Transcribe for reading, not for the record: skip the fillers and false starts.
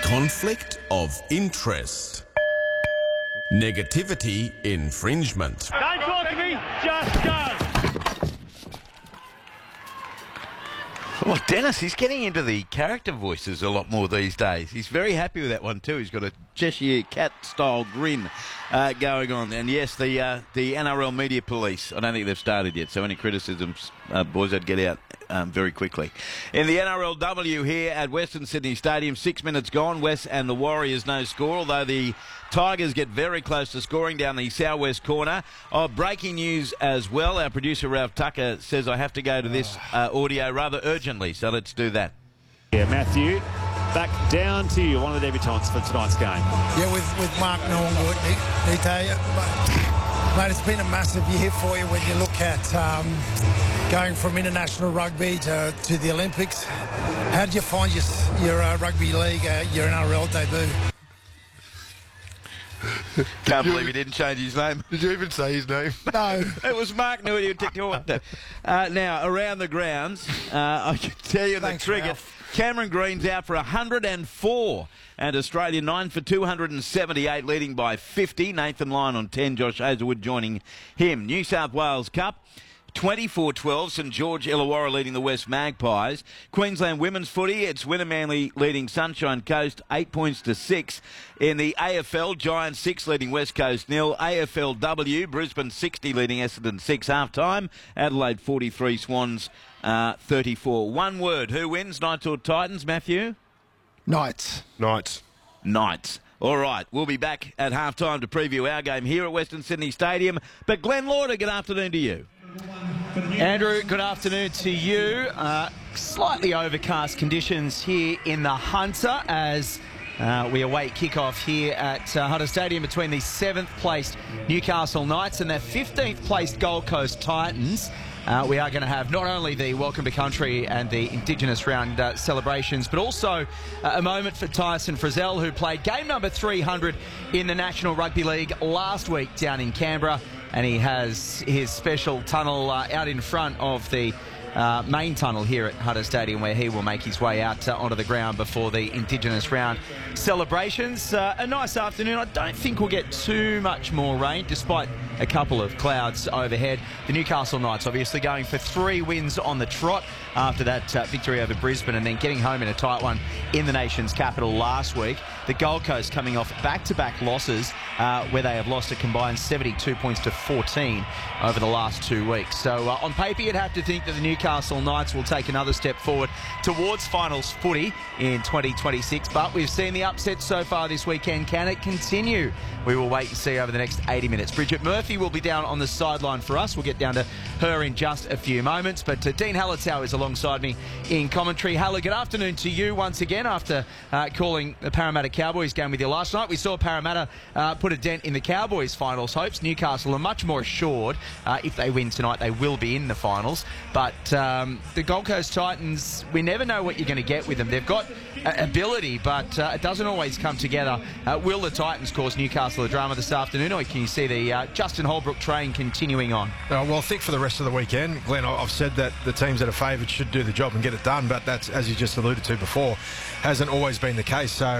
Conflict of interest. Negativity infringement. Don't talk to me, just go. Well, Dennis, he's getting into the character voices a lot more these days. He's very happy with that one too. He's got a Cheshire Cat-style grin going on. And yes, the NRL media police, I don't think they've started yet, so any criticisms, boys, I'd get out very quickly. In the NRLW here at Western Sydney Stadium, 6 minutes gone. West and the Warriors no score, although the Tigers get very close to scoring down the southwest corner. Breaking news as well. Our producer Ralph Tucker says I have to go to this audio rather urgently, so let's do that. Yeah, Matthew, back down to you, one of the debutants for tonight's game. Yeah, with Mark Norwood, he tell you, mate, it's been a massive year for you when you look at going from international rugby to the Olympics. How did you find your rugby league, your NRL debut? Can't believe he didn't change his name. Did you even say his name? No. It was Mark Norwood who ticked you off. Now, around the grounds, I can tell you Thanks, the cricket. Ralph. Cameron Green's out for 104, and Australia 9 for 278, leading by 50. Nathan Lyon on 10, Josh Hazlewood joining him. New South Wales Cup, 24-12, St George Illawarra leading the West Magpies. Queensland women's footy, it's Winner-Manly leading Sunshine Coast 8 points to 6. In the AFL, Giants 6 leading West Coast 0. AFLW, Brisbane 60 leading Essendon 6 half-time. Adelaide 43, Swans 34. One word, who wins, Knights or Titans, Matthew? Knights. Knights. All right, we'll be back at half-time to preview our game here at Western Sydney Stadium. But Glenn Lauder, good afternoon to you. Andrew, good afternoon to you. Slightly overcast conditions here in the Hunter as we await kick-off here at Hunter Stadium between the 7th placed Newcastle Knights and their 15th placed Gold Coast Titans. We are going to have not only the Welcome to Country and the Indigenous Round celebrations, but also a moment for Tyson Frizzell, who played game number 300 in the National Rugby League last week down in Canberra. And he has his special tunnel out in front of the main tunnel here at Hunter Stadium, where he will make his way out onto the ground before the Indigenous Round celebrations. A nice afternoon. I don't think we'll get too much more rain, despite a couple of clouds overhead. The Newcastle Knights obviously going for 3 wins on the trot after that victory over Brisbane and then getting home in a tight one in the nation's capital last week. The Gold Coast coming off back-to-back losses where they have lost a combined 72 points to 14 over the last 2 weeks. So on paper, you'd have to think that the Newcastle Knights will take another step forward towards finals footy in 2026, but we've seen the upset so far this weekend. Can it continue? We will wait and see over the next 80 minutes. Bridget Murphy will be down on the sideline for us. We'll get down to her in just a few moments, but Dean Hallertau is alongside me in commentary. Haller, good afternoon to you once again after calling the Parramatta Cowboys game with you last night. We saw Parramatta put a dent in the Cowboys' finals hopes. Newcastle are much more assured if they win tonight they will be in the finals, but the Gold Coast Titans, we never know what you're going to get with them. They've got ability, but it doesn't always come together. Will the Titans cause Newcastle a drama this afternoon, or can you see the Justin Holbrook train continuing on? Well, I think for the rest of the weekend, Glenn, I've said that the teams that are favoured should do the job and get it done, but that's, as you just alluded to before, hasn't always been the case. So